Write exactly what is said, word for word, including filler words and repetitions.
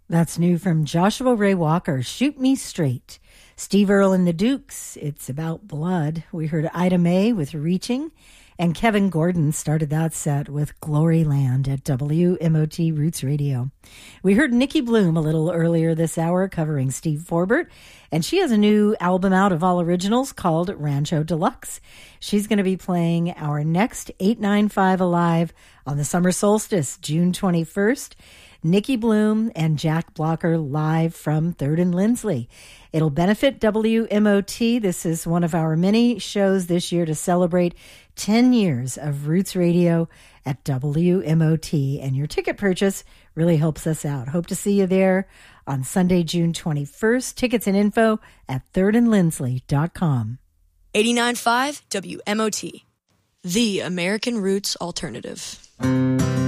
That's new from Joshua Ray Walker, Shoot Me Straight. Steve Earle and the Dukes, It's About Blood. We heard Ida Mae with Reaching, and Kevin Gordon started that set with Glory Land at W M O T Roots Radio. We heard Nikki Bloom a little earlier this hour covering Steve Forbert, and she has a new album out of all originals called Rancho Deluxe. She's going to be playing our next eight ninety-five Alive on the summer solstice, June twenty-first. Nikki Bloom and Jack Blocker live from third and Lindsley. It'll benefit W M O T. This is one of our many shows this year to celebrate ten years of Roots Radio at W M O T. And your ticket purchase really helps us out. Hope to see you there on Sunday, June twenty-first. Tickets and info at third and lindsley dot com. eighty-nine point five W M O T, the American Roots Alternative.